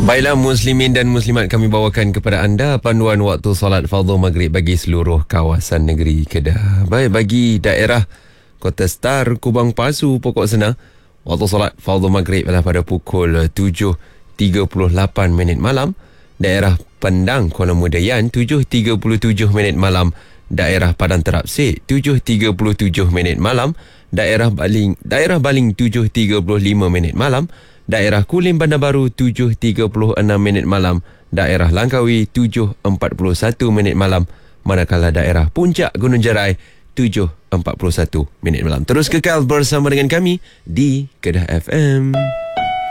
Baiklah muslimin dan muslimat, kami bawakan kepada anda panduan waktu solat fardhu maghrib bagi seluruh kawasan negeri Kedah. Baik, bagi daerah Kota Star, Kubang Pasu, Pokok Sena, waktu solat fardhu maghrib adalah pada pukul 7.38 malam. Daerah Pendang, Kuala Mudayan, 7.37 malam. Daerah Padang Terapsik, 7.37 malam. Daerah Baling 7.35 malam. Daerah Kulim Bandar Baru 7.36 malam. Daerah Langkawi 7.41 malam. Manakala daerah Puncak Gunung Jerai 7.41 malam. Terus kekal bersama dengan kami di Kedah FM.